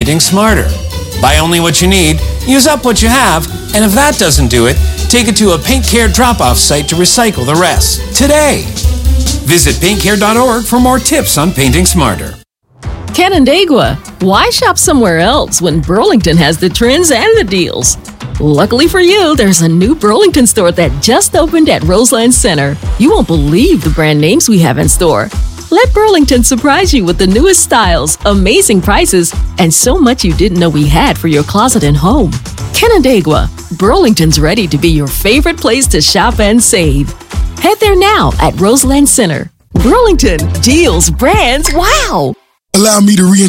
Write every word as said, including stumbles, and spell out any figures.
painting smarter. Buy only what you need, use up what you have, and if that doesn't do it, take it to a Paint Care drop-off site to recycle the rest today. Visit paint care dot org for more tips on painting smarter. Canandaigua, why shop somewhere else when Burlington has the trends and the deals? Luckily for you, there's a new Burlington store that just opened at Roseland Center. You won't believe the brand names we have in store. Let Burlington surprise you with the newest styles, amazing prices, and so much you didn't know we had for your closet and home. Canandaigua, Burlington's ready to be your favorite place to shop and save. Head there now at Roseland Center. Burlington, deals, brands, wow! Allow me to reintroduce